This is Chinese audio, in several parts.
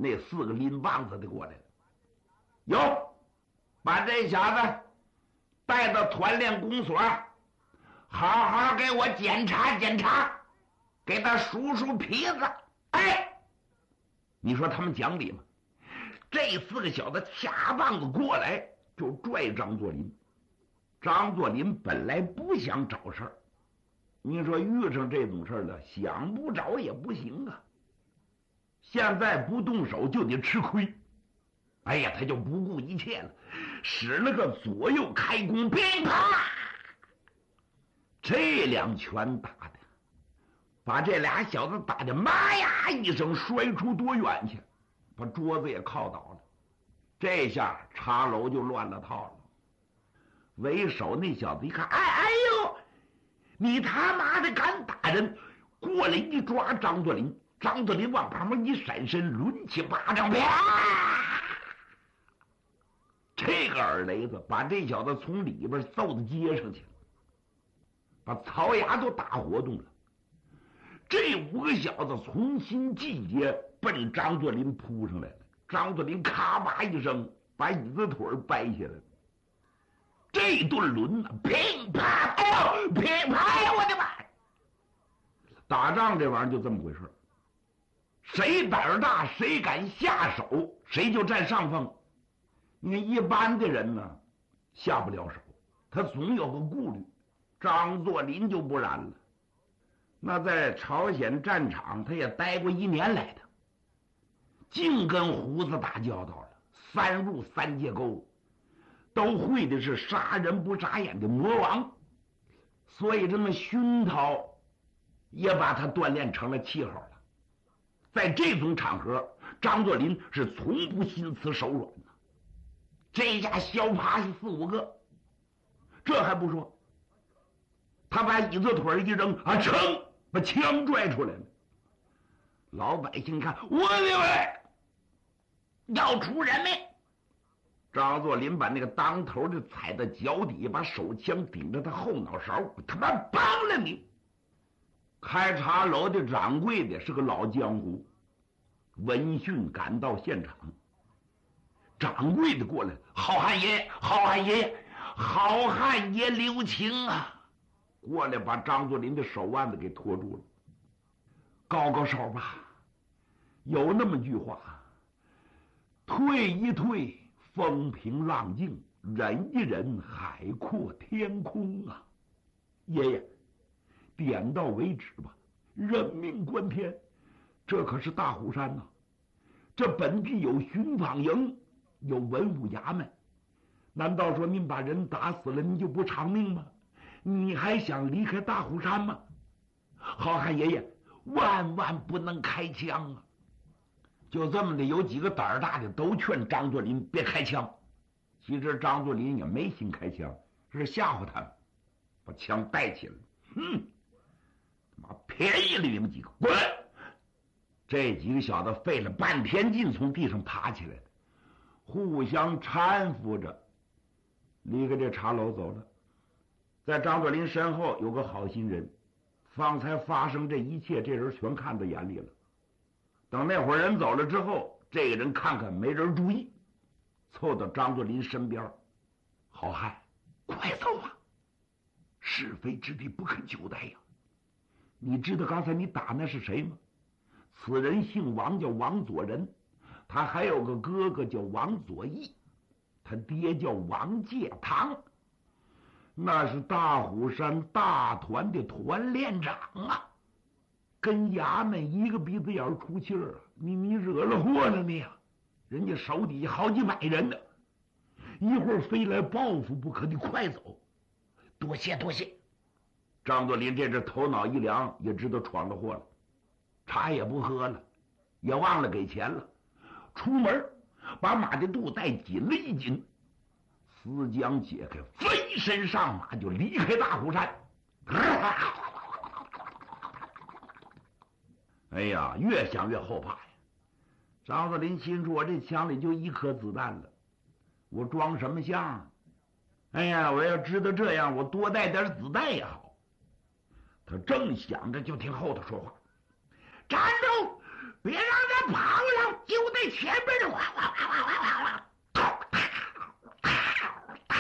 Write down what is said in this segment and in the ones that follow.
那4个拎棒子的过来了，哟，把这小子带到团练公所，好好给我检查检查，给他数数皮子。哎，你说他们讲理吗？这4个小子掐棒子过来就拽张作霖。张作霖本来不想找事儿，你说遇上这种事儿了，想不找也不行啊。现在不动手就得吃亏。哎呀，他就不顾一切了，使了个左右开弓，乒乓，这2拳打的，把这俩小子打的妈呀一声摔出多远去，把桌子也靠倒了。这下茶楼就乱了套了。为首那小子一看，哎呦，你他妈的敢打人！过来一抓张作霖，张作霖往旁边一闪身，抡起巴掌，啪！这个耳雷子把这小子从里边揍到街上去了，把槽牙都打活动了。这5个小子重新集结，奔张作霖扑上来了。张作霖咔吧一声把椅子腿掰下来了。这顿抡啊，乒乓，哎呦，乒乓呀！我的妈！打仗这玩意儿就这么回事，谁胆儿大，谁敢下手，谁就占上风。你看一般的人呢，下不了手，他总有个顾虑。张作霖就不然了，那在朝鲜战场他也待过1年来的，净跟胡子打交道了，3入3界沟，都会的是杀人不眨眼的魔王，所以这么熏陶也把他锻炼成了气候了。在这种场合，张作霖是从不心慈手软的。这一下削趴下4、5个，这还不说，他把椅子腿一扔啊，噌，把枪拽出来了。老百姓看，我的喂，要出人命！张作霖把那个当头的踩在脚底，把手枪顶着他后脑勺，他妈帮了你！开茶楼的掌柜的是个老江湖，闻讯赶到现场。掌柜的过来，好汉爷，好汉爷，好汉爷留情啊！过来把张作霖的手腕子给拖住了。高高手吧，有那么句话，退一退，风平浪静，忍一忍，海阔天空啊！爷爷，点到为止吧，人命关天，这可是大虎山呐！这本地有巡访营，有文武衙门，难道说您把人打死了，您就不偿命吗？你还想离开大虎山吗？好汉爷爷，万万不能开枪啊！就这么的，有几个胆儿大的都劝张作霖别开枪。其实张作霖也没心开枪，是吓唬他们，把枪带起来。他妈便宜了你们几个，滚！这几个小子费了半天劲从地上爬起来的，互相搀扶着离开这茶楼走了。在张作霖身后有个好心人，方才发生这一切，这人全看在眼里了。等那伙人走了之后，这个人看看没人注意，凑到张作霖身边，好汉，快走啊！是非之地不可久待呀！你知道刚才你打那是谁吗？此人姓王，叫王佐仁，他还有个哥哥叫王佐义，他爹叫王介堂，那是大虎山大团的团练长啊，跟衙门一个鼻子眼出气儿啊！你惹了祸了你啊！人家手底下好几百人呢，一会儿非来报复不可，你快走！多谢多谢。张作霖这阵头脑一凉，也知道闯了祸了，茶也不喝了，也忘了给钱了，出门把马的肚带紧了一紧，丝将解开，飞身上马就离开大虎山。哎呀，越想越后怕呀！张作霖心说，我这枪里就1颗子弹了，我装什么像？哎呀，我要知道这样，我多带点子弹也好。他正想着，就听后头说话：“站住！别让他跑了，就得那前边的哗哗哗哗哗哗哗，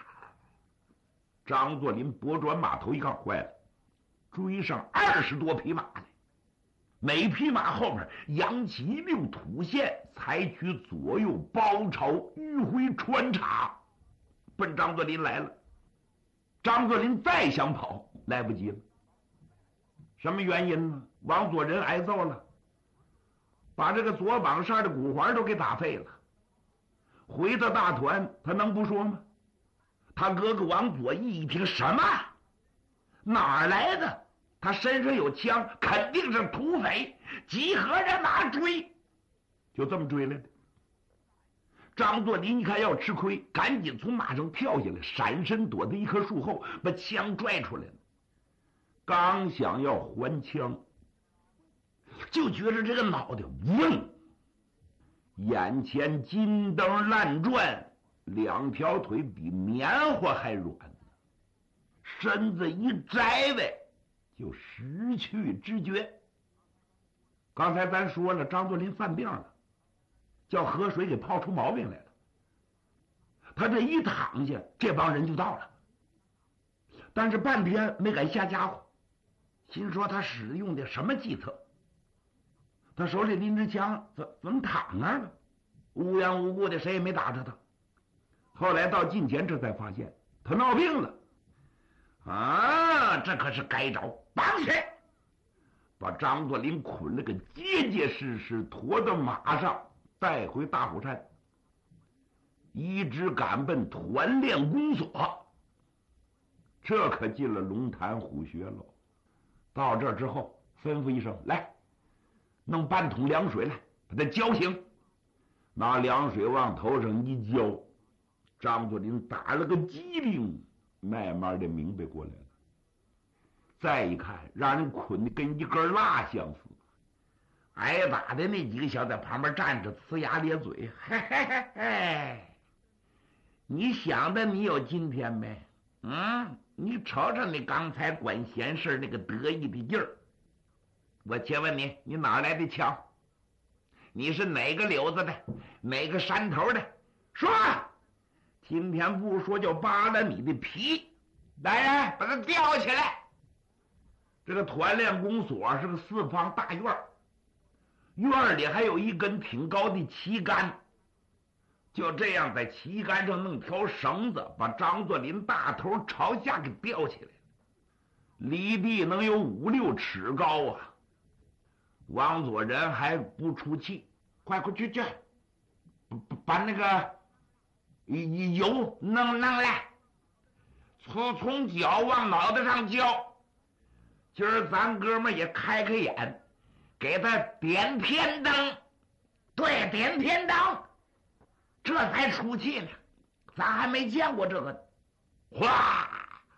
张作霖拨转马头一看，坏了，追上20多匹马呢，每匹马后面扬起一溜土线，采取左右包抄、迂回穿插，奔张作霖来了。张作霖再想跑，来不及了。什么原因呢？王佐仁挨揍了，把这个左膀上的骨环都给打废了。回到大团，他能不说吗？他哥哥王佐义一听，什么？哪儿来的？他身上有枪，肯定是土匪，集合人马追，就这么追来的。张作霖一看要吃亏，赶紧从马上跳下来，闪身躲在一棵树后，把枪拽出来了。刚想要还枪，就觉着这个脑袋嗡，眼前金灯烂转，两条腿比棉花还软，身子一摘呗，就失去知觉。刚才咱说了，张作霖犯病了，叫河水给泡出毛病来了。他这一躺下，这帮人就到了，但是半天没敢下家伙，心说他使用的什么计策？他手里拎着枪，怎么躺那儿了？无缘无故的，谁也没打着他。后来到近前，这才发现他闹病了。啊，这可是该着，绑起来，把张作霖捆了个结结实实，驮到马上，带回大虎山，一直赶奔团练公所。这可进了龙潭虎穴喽。到这儿之后，吩咐一声，来，弄半桶凉水来，把他浇醒。拿凉水往头上一浇，张作霖打了个激灵，慢慢的明白过来了。再一看，让人捆的跟一根蜡相似。挨打的那几个小在旁边站着，呲牙咧嘴，嘿嘿嘿嘿，你想的你有今天没？你瞅瞅你刚才管闲事那个得意的劲儿。我且问你，你哪来的枪？你是哪个柳子的，哪个山头的？说，今天不说就扒了你的皮。来人，把他吊起来。这个团练公所是个4方大院，院里还有一根挺高的旗杆，就这样在旗杆上弄条绳子，把张作霖大头朝下给吊起来，离地能有5、6尺高啊！王佐仁还不出气，快去，把那个油弄来，从脚往脑袋上浇。今儿咱哥们也开开眼，给他点天灯，对，点天灯，这才出气呢。咱还没见过这个。哗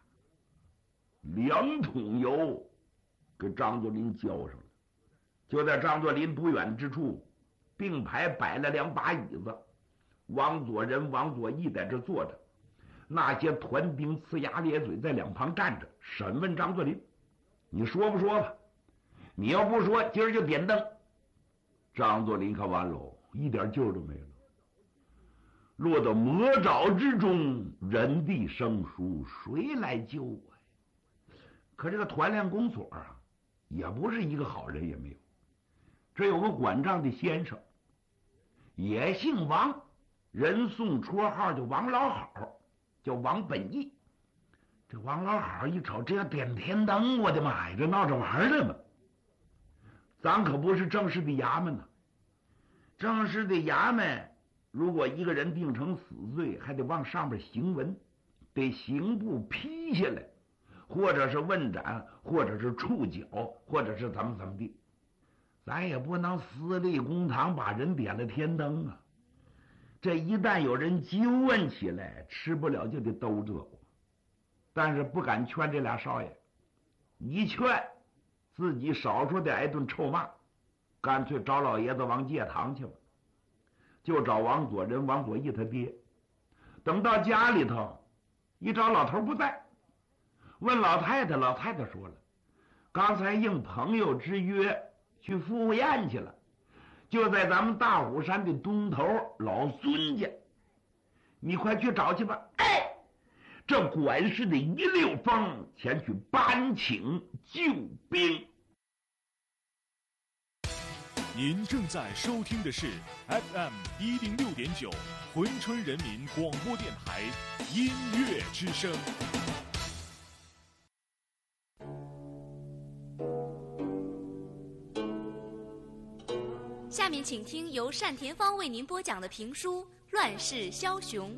，2桶油给张作霖浇上了。就在张作霖不远之处，并排摆了2把椅子，王佐仁、王佐义在这坐着，那些团兵呲牙咧嘴在两旁站着，审问张作霖。你说不说吧？你要不说，今儿就点灯。张作霖可完喽，一点救都没了，落到魔爪之中，人地生疏，谁来救我呀？可这个团练公所啊，也不是一个好人也没有。这有个管账的先生，也姓王，人送绰号叫王老好，叫王本义。这王老好一瞅，这要点天灯，我的妈呀，这闹着玩的吗？咱可不是正式的衙门呢。正式的衙门，如果一个人定成死罪，还得往上边行文，得刑部批下来，或者是问斩，或者是处绞，或者是怎么地。咱也不能私立公堂把人点了天灯啊！这一旦有人纠问起来，吃不了就得兜着我。但是不敢劝这俩少爷，一劝自己少说得挨顿臭骂，干脆找老爷子王介堂去了。就找王佐仁、王佐义他爹。等到家里头一找，老头不在，问老太太，老太太说了，刚才应朋友之约去赴宴去了， 就在咱们大虎山的东头，老孙家，你快去找去吧。哎，这管事的一溜风前去搬请救兵。 您正在收听的是 FM 106.9珲春人民广播电台音乐之声。 下面请听由单田芳为您播讲的评书《乱世枭雄》。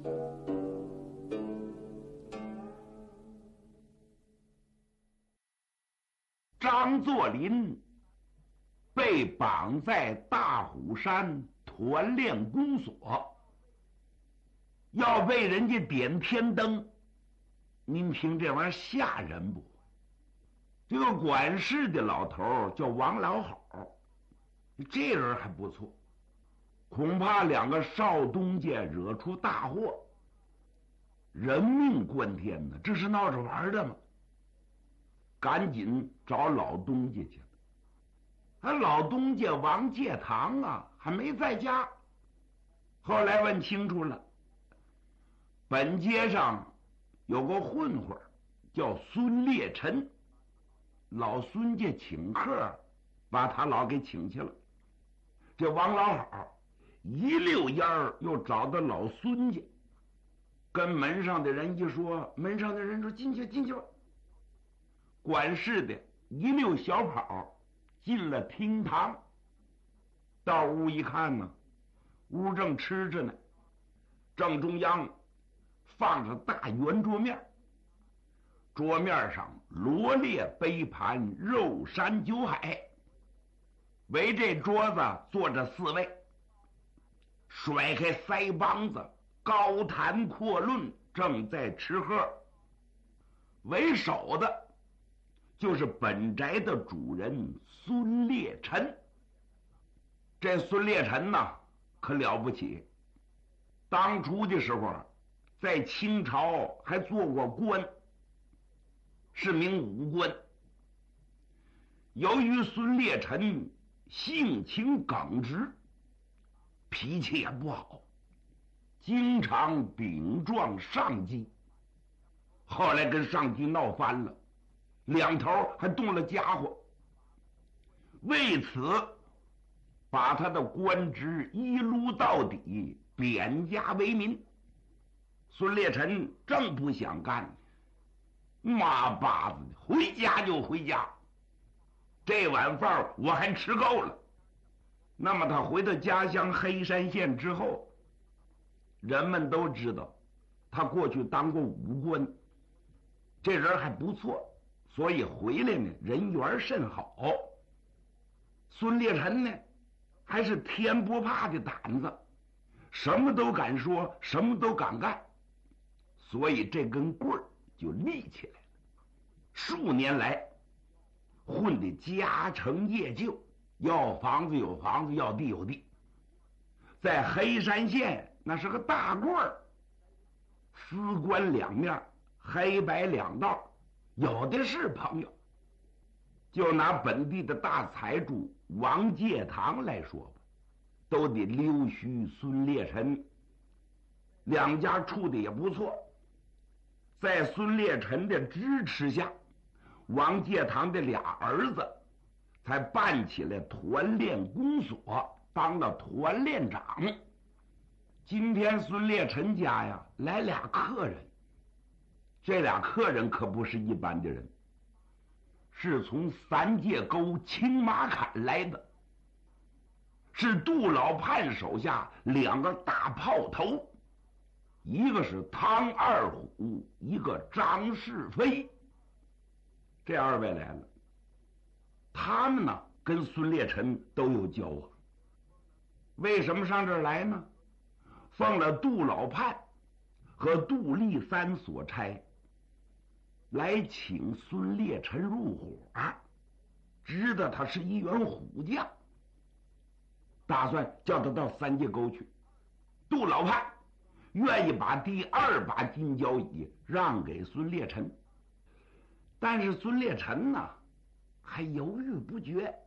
张作霖被绑在大虎山团练公所，要为人家点天灯。您听这玩意儿吓人不？这个管事的老头叫王老好，这人还不错，恐怕两个少东家惹出大祸，人命关天呢，这是闹着玩的吗？赶紧找老东家去了。他老东家王介堂啊，还没在家。后来问清楚了，本街上有个混混叫孙烈臣，老孙家请客，把他老给请去了。这王老好一溜烟儿又找到老孙家，跟门上的人一说，门上的人说进去进去吧。管事的一溜小跑进了厅堂，到屋一看呢，屋正吃着呢，正中央放着大圆桌面，桌面上罗列杯盘肉山酒海，围这桌子坐着4位，甩开腮帮子高谈阔论，正在吃喝。为首的就是本宅的主人孙烈臣。这孙烈臣呢，可了不起，当初的时候在清朝还做过官，是名武官。由于孙烈臣性情耿直，脾气也不好，经常顶撞上级，后来跟上级闹翻了，两头还动了家伙，为此把他的官职一撸到底，贬家为民。孙烈臣正不想干，妈巴子的，回家就回家，这碗饭我还吃够了。那么他回到家乡黑山县之后，人们都知道他过去当过武官，这人还不错，所以回来呢人缘甚好。孙烈臣呢还是天不怕的胆子，什么都敢说，什么都敢干，所以这根棍儿就立起来了。数年来混得家成业就，要房子有房子，要地有地，在黑山县那是个大棍儿，司官两面，黑白两道，有的是朋友。就拿本地的大财主王介堂来说吧，都得溜须孙烈臣，两家处的也不错。在孙烈臣的支持下，王介堂的俩儿子才办起了团练公所，当了团练长。今天孙烈臣家呀来俩客人，这俩客人可不是一般的人，是从三界沟青马坎来的，是杜老判手下两个大炮头，一个是汤二虎，一个张世飞。这二位来了，他们呢跟孙烈臣都有交往。为什么上这儿来呢？奉了杜老判和杜立三所差，来请孙烈臣入伙，知道他是一员虎将，打算叫他到三界沟去。杜老判愿意把第2把金交椅让给孙烈臣，但是孙烈臣呢还犹豫不决。